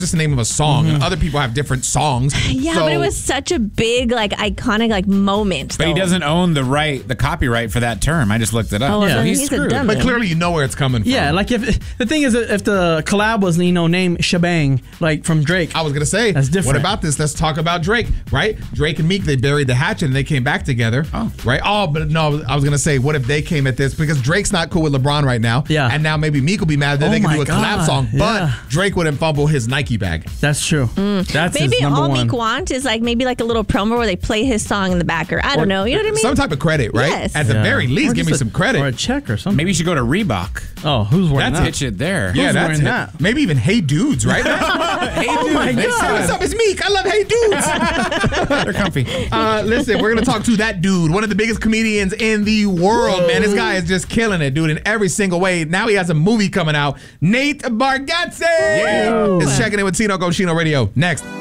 just the name of a song. And other people have different songs. Yeah, but it was such a big, like, iconic, like, moment. But he doesn't own the copyright for that term. I just looked it up. Oh, so yeah. he's screwed. But clearly you know where it's coming from. Yeah, like if the thing is, if the collab was, named Shebang, like from Drake. I was going to say, that's different. What about this? Let's talk about Drake, right? Drake and Meek, they buried the hatchet and they came back together. Oh. Right? Oh, but no, I was going to say, what if they came at this? Because Drake's not cool with LeBron right now. Yeah. And now maybe Meek will be mad that they can do a collab song. Yeah. But Drake wouldn't fumble his Nike bag. That's true. That's maybe his number all one. Meek wants is like maybe like a little promo where they play his song in the back, or I don't know. You know what I mean? Some type of credit, right? Yes. At the very least, Or give me just some credit. or a check or something. Maybe you should go to Reebok. Oh, who's wearing That's that? pitch it there. Yeah, Who's that's wearing it. that? Maybe even Hey Dudes, right? Hey, dude, my they God. said What's up? It's Meek. I love Hey Dudes. They're comfy. Listen, we're going to talk to that dude, one of the biggest comedians in the world, man. This guy is just killing it, dude, in every single way. Now he has a movie coming out. Nate Bargatze is checking in with Tino Cochino Radio. Next.